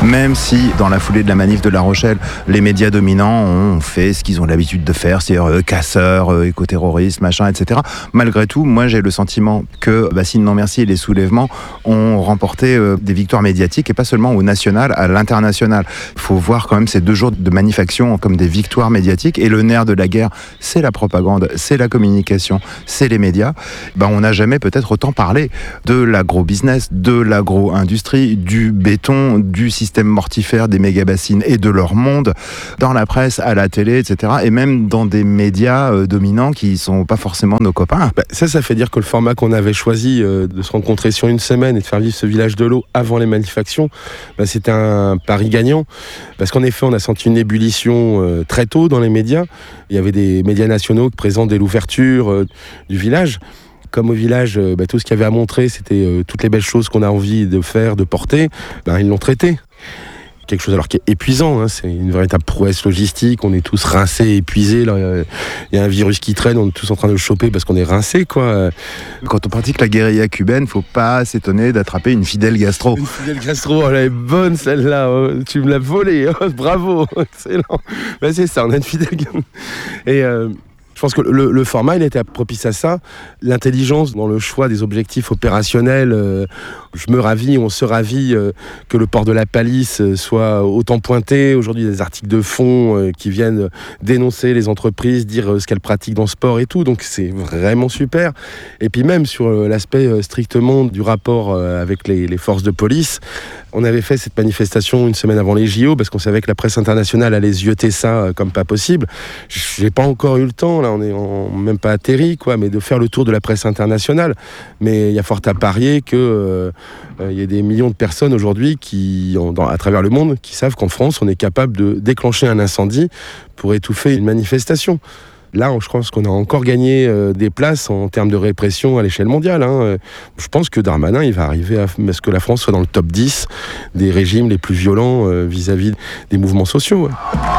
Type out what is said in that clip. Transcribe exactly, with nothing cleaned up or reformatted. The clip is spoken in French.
Même si, dans la foulée de la manif de La Rochelle, les médias dominants ont fait ce qu'ils ont l'habitude de faire, c'est-à-dire euh, casseurs, euh, éco-terroristes, machin, et cetera. Malgré tout, moi, j'ai le sentiment que Bassine Non Merci et les soulèvements ont remporté euh, des victoires médiatiques, et pas seulement au national, à l'international. Il faut voir quand même ces deux jours de manif-action comme des victoires médiatiques, et le nerf de la guerre, c'est la propagande, c'est la communication, c'est les médias. Ben, on n'a jamais peut-être autant parlé de l'agro-business, de l'agro-industrie, du béton, du système mortifère des méga-bassines et de leur monde, dans la presse, à la télé, et cetera. Et même dans des médias euh, dominants qui ne sont pas forcément nos copains. Bah, ça, ça fait dire que le format qu'on avait choisi euh, de se rencontrer sur une semaine et de faire vivre ce village de l'eau avant les manifestations, bah, c'était un pari gagnant. Parce qu'en effet, on a senti une ébullition euh, très tôt dans les médias. Il y avait des médias nationaux présents dès l'ouverture euh, du village. Comme au village, euh, bah, tout ce qu'il y avait à montrer, c'était euh, toutes les belles choses qu'on a envie de faire, de porter. Bah, ils l'ont traité. Quelque chose alors qui est épuisant, hein, c'est une véritable prouesse logistique, on est tous rincés, épuisés, il y a un virus qui traîne, on est tous en train de le choper parce qu'on est rincés, quoi. Quand on pratique la guérilla cubaine, faut pas s'étonner d'attraper une fidèle gastro. Une fidèle gastro, elle est bonne celle-là, oh, tu me l'as volée, oh, bravo, excellent. Ben, c'est ça, on a une fidèle et euh, je pense que le, le format, il était propice à ça. L'intelligence dans le choix des objectifs opérationnels, euh, je me ravis, on se ravit euh, que le port de la Palisse euh, soit autant pointé. Aujourd'hui, il y a des articles de fond euh, qui viennent dénoncer les entreprises, dire euh, ce qu'elles pratiquent dans le sport et tout. Donc, c'est vraiment super. Et puis même sur euh, l'aspect euh, strictement du rapport euh, avec les, les forces de police, on avait fait cette manifestation une semaine avant les J O parce qu'on savait que la presse internationale allait zioter ça euh, comme pas possible. J'ai pas encore eu le temps, là, on est en, même pas atterri, quoi, mais de faire le tour de la presse internationale. Mais il y a fort à parier que euh, il y a des millions de personnes aujourd'hui qui, en, dans, à travers le monde, qui savent qu'en France, on est capable de déclencher un incendie pour étouffer une manifestation. Là, je pense qu'on a encore gagné euh, des places en termes de répression à l'échelle mondiale. Hein. Je pense que Darmanin, il va arriver à, à ce que la France soit dans le top dix des régimes les plus violents euh, vis-à-vis des mouvements sociaux. Ouais.